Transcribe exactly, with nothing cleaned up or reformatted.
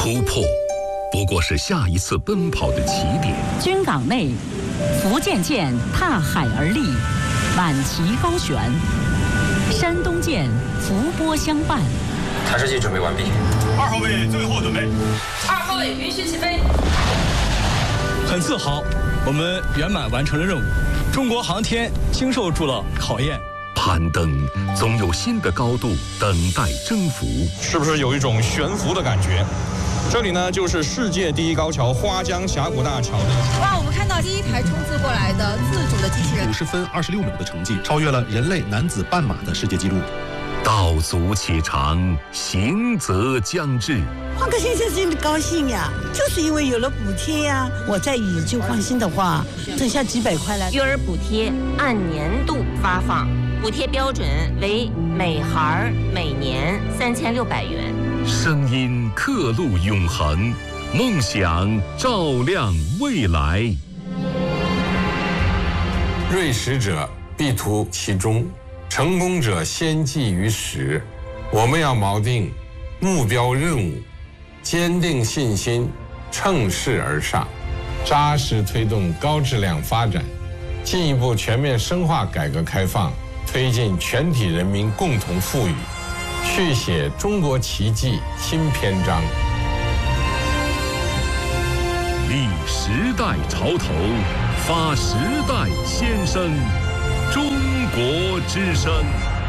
突破不过是下一次奔跑的起点。 军港内，福建舰踏海而立，满旗高悬；山东舰伏波相伴。 探视器准备完毕。 二号位最后准备。 二号位允许起飞。 很自豪，我们圆满完成了任务。中国航天经受住了考验。 攀登总有新的高度等待征服， 是不是有一种悬浮的感觉？这里呢，就是世界第一高桥花江峡谷大桥的。 哇，我们看到第一台冲刺过来的自主的机器人， 五十分二十六秒的成绩，超越了人类男子半马的世界纪录。 道阻且长，行则将至。 换个先生真的高兴呀，就是因为有了补贴呀。我在以就放心的话，剩下几百块了。 育儿补贴按年度发放，补贴标准为每孩每年三千六百元。 声音刻录永恒，梦想照亮未来。 锐实者必图其中，成功者先记于始。我们要锚定目标任务，坚定信心，乘势而上，扎实推动高质量发展，进一步全面深化改革开放，推进全体人民共同富裕，续写中国奇迹新篇章。 立时代潮头，发时代先声，中国之声。